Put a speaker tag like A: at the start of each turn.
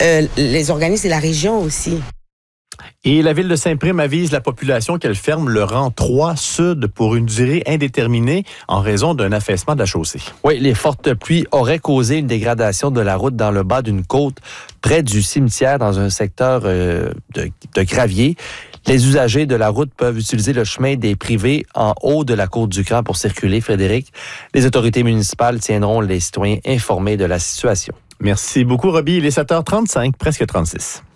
A: les organismes et la région aussi.
B: Et la ville de Saint-Prime avise la population qu'elle ferme le rang 3 sud pour une durée indéterminée en raison d'un affaissement de la chaussée.
C: Oui, les fortes pluies auraient causé une dégradation de la route dans le bas d'une côte près du cimetière dans un secteur de gravier. Les usagers de la route peuvent utiliser le chemin des privés en haut de la côte du Grand pour circuler, Frédéric. Les autorités municipales tiendront les citoyens informés de la situation.
B: Merci beaucoup, Roby. Il est 7h35, presque 36.